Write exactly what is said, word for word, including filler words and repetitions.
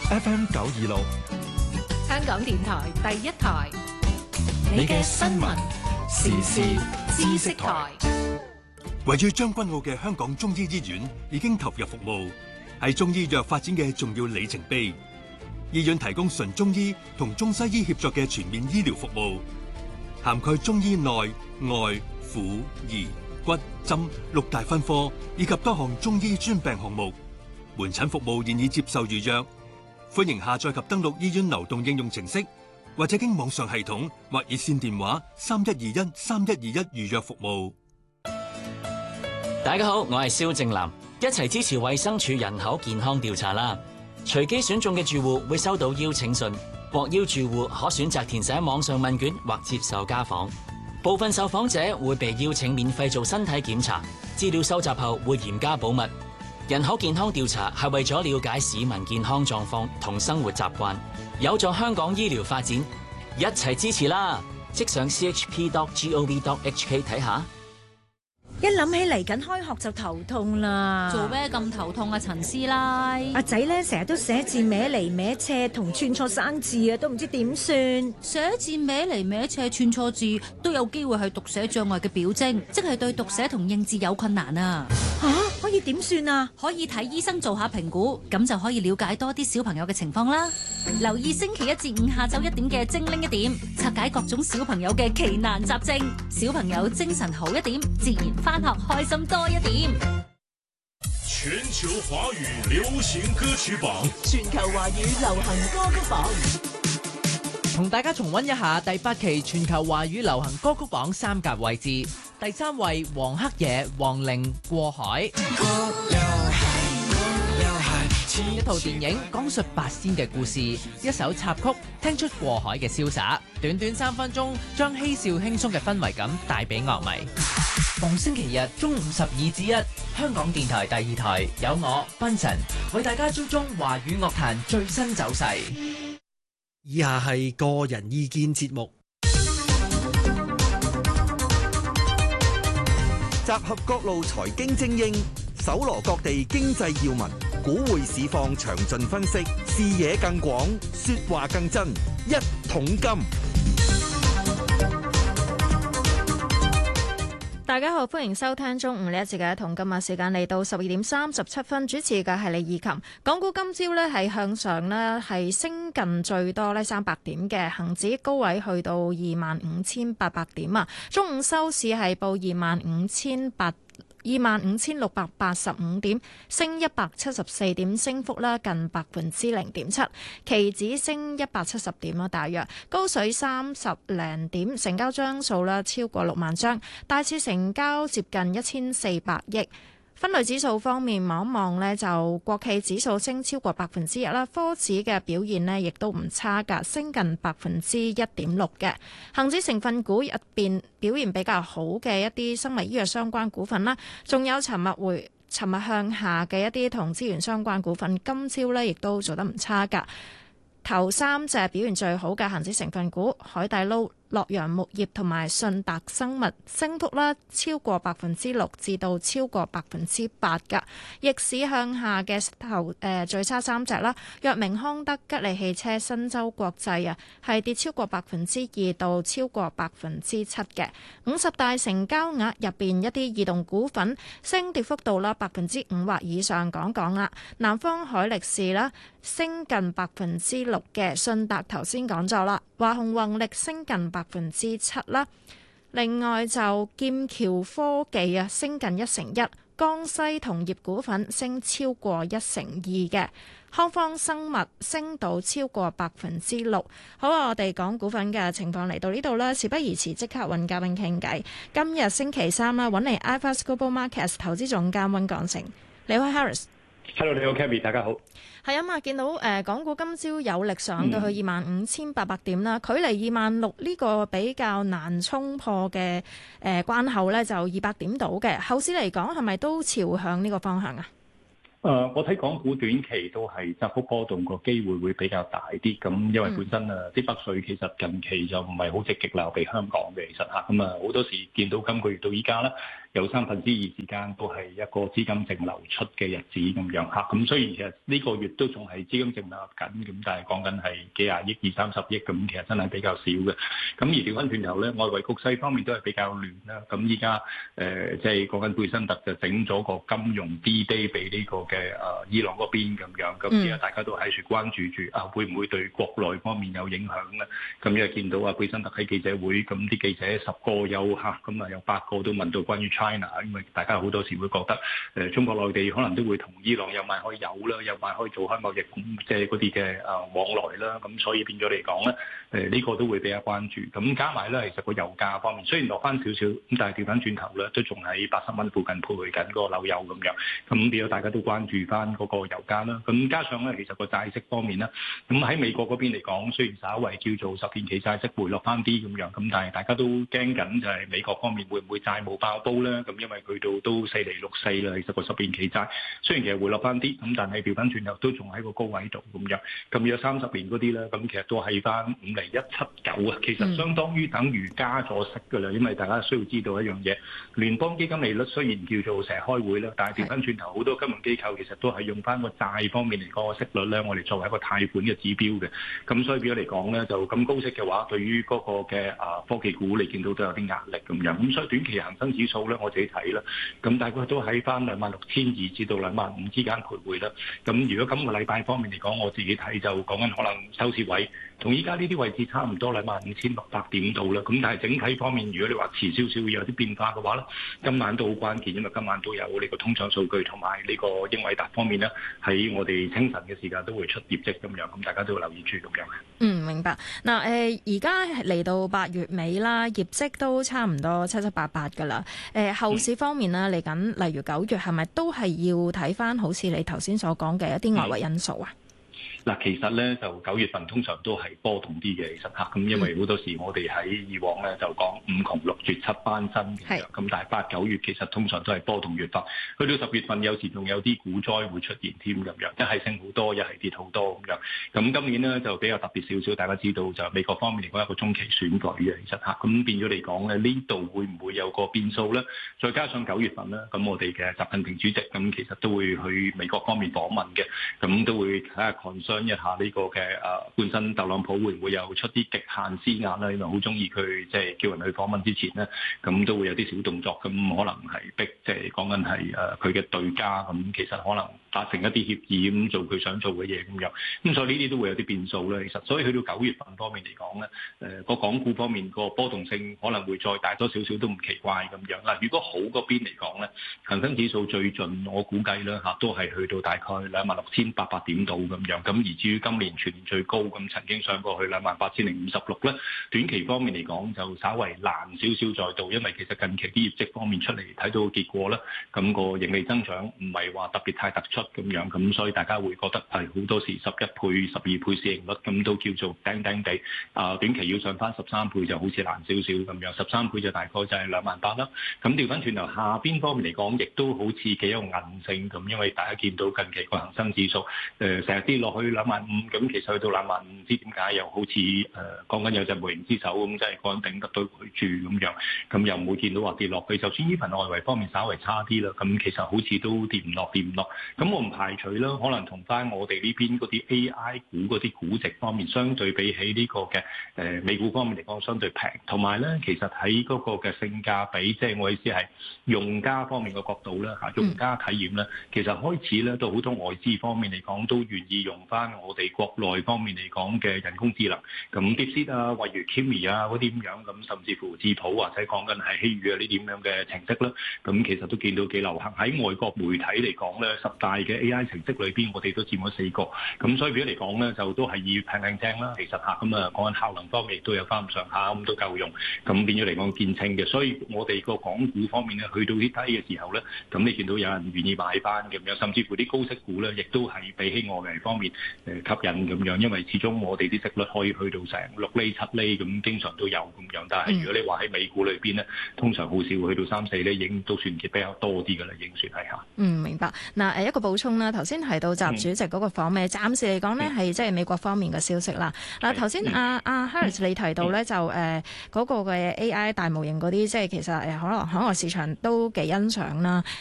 F M 九二六， 香港電台第一台， 你嘅新聞時事知識台。 位於將軍澳嘅香港中醫醫院已經投入服務，係中醫藥發展嘅重要里程碑。醫院提供純中醫同中西醫協作嘅全面醫療服務，涵蓋中醫內外婦兒骨針六大分科，以及多項中醫專病項目。門診服務現已接受預約，歡迎下載及登錄醫院流動應用程式，或者經網上系統或熱線電話三一二一三一二一預約服務。 大家好，我係蕭正南，一齊支持衛生署人口健康調查啦！隨機選中嘅住戶會收到邀請信，獲邀住戶可選擇填寫網上問卷或接受家訪。部分受訪者會被邀請免費做身體檢查，資料收集後會嚴加保密。人口健康調查係為咗了解市民健康狀況同生活習慣，有助香港醫療發展，一齊支持啦！即上 c h p dot gov dot h k 睇下。 一諗起嚟緊開學就頭痛啦！ 做咩咁頭痛啊，陳師奶？ 阿仔咧成日都寫字歪嚟歪斜同串錯生字啊，都唔知點算。 寫字歪嚟歪斜串錯字都有機會係讀寫障礙嘅表徵，即係對讀寫同認字有困難啊！ 吓、啊，可以點算啊？ 可以睇醫生做下評估，咁就可以了解多啲小朋友嘅情況啦。留意星期一至五下晝一點嘅精靈一點，拆解各種小朋友嘅奇難雜症，小朋友精神好一點，自然返學開心多一點。 全球華語流行歌曲榜， 全球華語流行歌曲榜， 同大家重溫一下第八期全球華語流行歌曲榜三甲位置。第三位黃黑野、黃玲過海。一套電影講述八仙嘅故事，一首插曲聽出過海嘅瀟灑，短短三分鐘將嬉笑輕鬆嘅氛圍感帶俾樂迷。逢星期日中午十二至一，香港電台第二台有我賓神為大家追蹤華語樂壇最新走勢。 以下係個人意見節目，集合各路財經精英，搜羅各地經濟要聞，股匯市況詳盡分析，視野更廣，說話更真。一桶金。 大家好，歡迎收聽中午呢一節嘅《同今日時間》，嚟到十二點三十七分，主持嘅係李以琴。港股今朝呢係向上呢係升近最多呢三百點嘅，恒指高位去到二萬五千八百點啊，中午收市係報二萬五千八。二萬五千六百八十五點，升一百七十四點，升幅啦近百分之零點七。期指升一百七十點啦，大約高水三十零點，成交張數啦超過六萬張，大市成交接近一千四百億。分類指數方面，望一望呢就國企指數升超過百分之一啦，科指嘅表現呢亦都唔差㗎，升近百分之一點六嘅。恒指成分股入邊表現比較好嘅一啲生物醫藥相關股份啦，仲有尋日回尋日向下嘅一啲同資源相關股份，今朝呢亦都做得唔差㗎。頭三隻表現最好嘅恒指成分股，海底撈、洛陽木業同埋信達生物，升幅啦超過百分之六至到超過百分之八㗎。逆市向下嘅頭誒最差三隻啦，藥明康德、吉利汽車、新洲國際啊，係跌超過百分之二到超過百分之七嘅。五十大成交額入邊一啲異動股份升跌幅度啦百分之五或以上，講講啦。南方海力士啦升近百分之六嘅，信達頭先講咗啦，華虹宏力升近百分之七啦。另外就劍橋科技啊升近一成一，江西銅業股份升超過一成二嘅，康方生物升到超過百分之六。好啊，我哋講股份嘅情況嚟到呢度啦，事不宜遲，即刻揾嘉賓傾偈。今日星期三啦，揾嚟 iFAST Global Markets 投資總監溫鋼城，你好 Harris。Hello， 你好 Kami， 大家好。 係啊嘛，見到誒、呃、港股今朝有力上到去二萬五千八百點啦，嗯、距離二萬六呢個比較難衝破嘅誒、呃、關口咧，就二百點到嘅。後市嚟講係咪都朝向呢個方向啊？ 誒、呃，我睇港股短期都係窄幅波動，個機會會比較大啲。咁因為本身啊，啲、嗯、北水其實近期就唔係好積極流避香港嘅，其實嚇咁啊，好多時見到今個月到依家咧， 有三分之二時間都係一個資金淨流出嘅日子咁樣嚇。咁雖然其實呢個月都仲係資金淨流入緊，咁但係講緊係幾廿億、二三十億咁，其實真係比較少嘅。咁而調翻轉頭咧，外圍局勢方面都係比較亂啦。咁依家誒即係講緊貝辛特就整咗個金融 D-Day 俾呢個嘅誒伊朗嗰邊咁樣。咁而家大家都喺處關注住啊，會唔會對國內方面有影響咧？咁又見到啊，貝辛特喺記者會，咁啲記者十個有嚇，咁啊有八個都問到關於 China， 因為大家好多時會覺得誒中國內地可能都會同伊朗有賣開油啦，有賣開做開貿易，即係嗰啲嘅誒往來啦，咁所以變咗嚟講咧，誒呢個都會比較關注。咁加埋咧，其實個油價方面雖然落翻少少，咁但係調翻轉頭咧，都仲喺八十蚊附近徘徊緊個紐油咁樣。咁變咗大家都關注翻嗰個油價啦。咁加上咧，其實個債息方面咧，咁喺美國嗰邊嚟講，雖然稍為叫做十年期債息回落翻啲咁樣，咁但係大家都驚緊就係美國方面會唔會債務爆煲咧？咁因為去到都四厘六四啦，其實個十年期債雖然其實回落翻啲，咁但係調翻轉頭都仲喺個高位度咁樣。咁有三十年嗰啲咧，咁其實都係翻五厘一七九啊，其實相當於等於加咗息㗎啦。因為大家需要知道一樣嘢，聯邦基金利率雖然叫做成日開會啦，但係調翻轉頭好多金融機構其實都係用翻個債方面嚟講個息率咧，我哋作為一個貸款嘅指標嘅。咁所以變咗嚟講咧，就咁高息嘅話，對於嗰個嘅啊科技股，你見到都有啲壓力咁樣。咁所以短期恒生指數咧，我自己睇啦，咁大概都喺翻兩萬六千二至到兩萬五之間徘徊啦。咁如果今個禮拜方面嚟講，我自己睇就講緊可能收市位同依家呢啲位置差唔多兩萬五千六百點度啦。咁但係整體方面，如果你話遲少少會有啲變化嘅話咧，今晚都好關鍵，因為今晚都有呢個通脹數據同埋呢個英偉達方面咧，喺我哋清晨嘅時間都會出業績咁樣，咁大家都要留意住咁樣。 嗯，明白。嗱，誒而家嚟到八月尾啦，業績都差唔多七七八八㗎啦。誒、呃、後市方面啦，嚟緊例如九月係咪都係要睇返好似你頭先所講嘅一啲外圍因素啊？ 嗱，其實咧就九月份通常都係波動啲嘅，其實嚇，咁因為好多時我哋喺以往咧就講五窮六絕七班新嘅，咁但係八九月其實通常都係波動月份，去到十月份有時仲有啲股災會出現添咁樣，一係升好多，一係跌好多咁樣。咁今年呢就比較特別少少，大家知道就美國方面嚟講一個中期選舉嘅，其實嚇，咁變咗嚟講咧呢度會唔會有個變數咧？再加上九月份咧，咁我哋嘅習近平主席咁其實都會去美國方面訪問嘅，咁都會睇下相一下呢個嘅誒本身特朗普會唔會有出啲極限施壓咧？因為好中意佢即係叫人去訪問之前咧，咁都會有啲小動作，咁可能係逼即係講緊係誒佢嘅對家，咁其實可能達成一啲協議咁做佢想做嘅嘢咁樣，咁所以呢啲都會有啲變數咧。其實所以去到九月份方面嚟講咧，誒個港股方面個波動性可能會再大多少少都唔奇怪咁樣。嗱，如果好嗰邊嚟講咧，恒生指數最盡我估計咧嚇都係去到大概兩萬六千八百點度咁樣。咁而至於今年全年最高咁曾經上過去兩萬八千零五十六咧，短期方面嚟講就稍為難少少再到，因為其實近期啲業績方面出嚟睇到結果咧，咁個盈利增長唔係話特別太突出咁樣，咁所以大家會覺得係好多時十一倍、十二倍市盈率咁都叫做頂頂地。啊，短期要上翻十三倍就好似難少少咁樣，十三倍就大概就係兩萬八啦。咁調翻轉頭下邊方面嚟講，亦都好似幾有韌性咁，因為大家見到近期個恒生指數誒成日跌落去兩萬五，咁其實去到兩萬五，唔知點解又好似誒講緊有隻無形之手咁，即係講頂得對佢住咁樣，咁又唔會見到話跌落去。就算呢份外圍方面稍微差啲啦，咁其實好似都跌唔落，跌唔落。咁我唔排除啦，可能同翻我哋呢邊嗰啲 A I 股嗰啲估值方面，相對比起呢個嘅誒美股方面嚟講，相對平。同埋咧，其實喺嗰個嘅性價比，即係我意思係用家方面嘅角度咧嚇，用家體驗咧，其實開始咧都好多外資方面嚟講都願意用翻我哋國內方面嚟講嘅人工智能，咁 DeepSeek 啊，例如 Kimi 啊嗰啲咁樣，咁甚至乎智譜或者講緊係希宇啊呢啲咁樣嘅程式啦，咁其實都見到幾流行。喺外國媒體嚟講咧，十大嘅 A I 程式裏邊，我哋都佔咗四個，咁所以如果嚟講咧，就都係以平靚正啦。其實嚇，咁啊講緊效能方面亦都有翻咁上下，咁都夠用，咁變咗嚟講見稱嘅。所以我哋個港股方面咧，去到啲低嘅時候咧，咁你見到有人願意買翻咁樣，甚至乎啲高息股咧，亦都係比起外圍方面誒吸引咁樣，因為始終我哋啲息率可以去到成六厘、七厘咁，經常都有咁樣。但係如果你話喺美股裏邊咧，通常好少去到三四厘，已經都算嘅比較多啲㗎啦，已經算係嚇。 嗯，明白。 白。嗱誒一個補充啦，頭先提到習主席嗰個訪美，暫時嚟講呢係即係美國方面嘅消息啦。嗱頭先阿阿 Harris 你提到咧就誒嗰個嘅 A I 大模型嗰啲，即係其實誒可能海外市場都幾欣賞啦。